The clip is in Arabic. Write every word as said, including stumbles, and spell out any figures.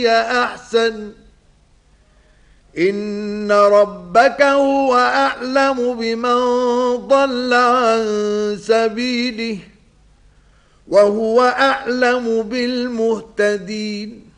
أحسن إن ربك هو أعلم بمن ضل عن سبيله وهو أعلم بالمهتدين.